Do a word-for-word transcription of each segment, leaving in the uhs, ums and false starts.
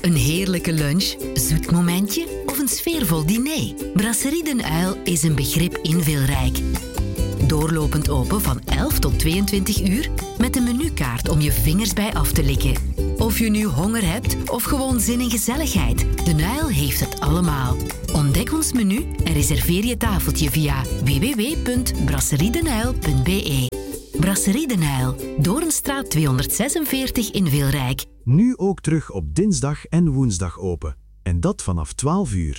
Een heerlijke lunch, zoet momentje of een sfeervol diner? Brasserie Den Uil is een begrip inveelrijk. Doorlopend open van elf tot tweeëntwintig uur met een menukaart om je vingers bij af te likken. Of je nu honger hebt of gewoon zin in gezelligheid, Den Uil heeft het allemaal. Ontdek ons menu en reserveer je tafeltje via w w w punt brasseriedenuil punt b e. Brasserie Den Uil, Doornstraat tweehonderdzesenveertig in Veelrijk. Nu ook terug op dinsdag en woensdag open. En dat vanaf twaalf uur.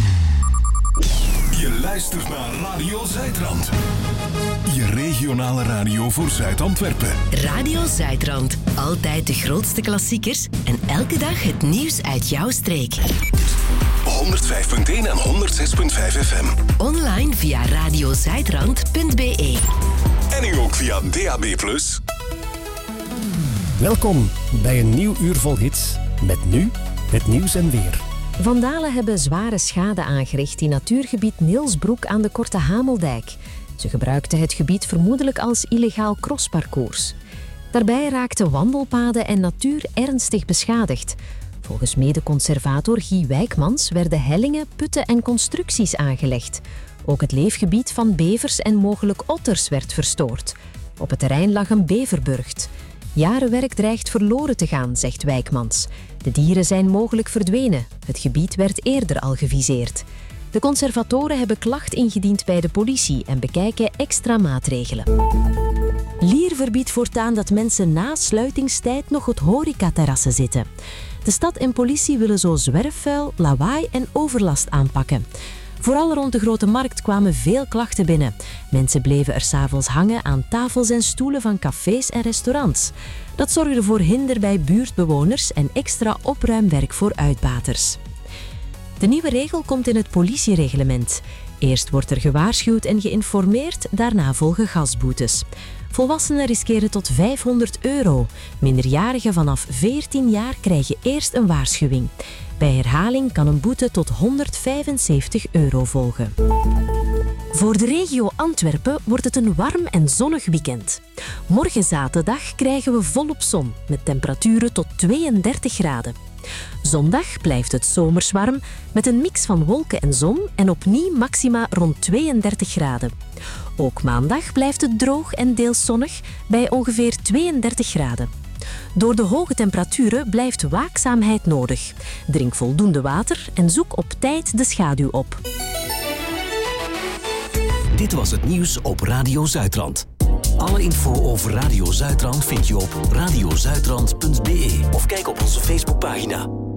Je luistert naar Radio Zuidrand. Je regionale radio voor Zuid-Antwerpen. Radio Zuidrand. Altijd de grootste klassiekers en elke dag het nieuws uit jouw streek. honderdvijf punt één en honderdzes punt vijf F M. Online via radiozuidrand punt b e. En nu ook via D A B plus. Welkom bij een nieuw uur vol hits. Met nu het nieuws en weer. Vandalen hebben zware schade aangericht in natuurgebied Nielsbroek aan de Korte Hameldijk. Ze gebruikten het gebied vermoedelijk als illegaal crossparcours. Daarbij raakten wandelpaden en natuur ernstig beschadigd. Volgens mede-conservator Guy Wijkmans werden hellingen, putten en constructies aangelegd. Ook het leefgebied van bevers en mogelijk otters werd verstoord. Op het terrein lag een beverburcht. Jarenwerk dreigt verloren te gaan, zegt Wijkmans. De dieren zijn mogelijk verdwenen. Het gebied werd eerder al geviseerd. De conservatoren hebben klacht ingediend bij de politie en bekijken extra maatregelen. Lier verbiedt voortaan dat mensen na sluitingstijd nog op horecaterrassen zitten. De stad en politie willen zo zwerfvuil, lawaai en overlast aanpakken. Vooral rond de Grote Markt kwamen veel klachten binnen. Mensen bleven er 's avonds hangen aan tafels en stoelen van cafés en restaurants. Dat zorgde voor hinder bij buurtbewoners en extra opruimwerk voor uitbaters. De nieuwe regel komt in het politiereglement. Eerst wordt er gewaarschuwd en geïnformeerd, daarna volgen gasboetes. Volwassenen riskeren tot vijfhonderd euro. Minderjarigen vanaf veertien jaar krijgen eerst een waarschuwing. Bij herhaling kan een boete tot honderdvijfenzeventig euro volgen. Voor de regio Antwerpen wordt het een warm en zonnig weekend. Morgen zaterdag krijgen we volop zon, met temperaturen tot tweeëndertig graden. Zondag blijft het zomers warm, met een mix van wolken en zon en opnieuw maxima rond tweeëndertig graden. Ook maandag blijft het droog en deels zonnig, bij ongeveer tweeëndertig graden. Door de hoge temperaturen blijft waakzaamheid nodig. Drink voldoende water en zoek op tijd de schaduw op. Dit was het nieuws op Radio Zuidrand. Alle info over Radio Zuidrand vind je op radiozuidrand punt b e of kijk op onze Facebookpagina.